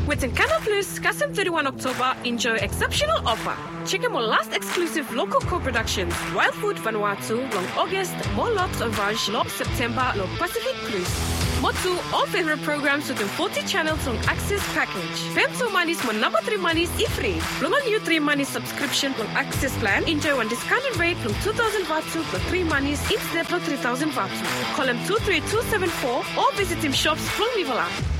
With Canal Plus, Kasem 31 October, enjoy exceptional offer. Check out my last exclusive local co-productions, Wild Food Vanuatu, long August, more Lots of Raj, long September, long Pacific Plus. Motu, all favorite programs within 40 channels on Access package. Femto Manis, my number 3 Manis, free. Long on new 3 Manis subscription on Access plan. Enjoy one discounted rate from 2,000 Vatu for 3 Manis instead of 3,000 Vatu. Call him 23274 or visit him shops from Livola.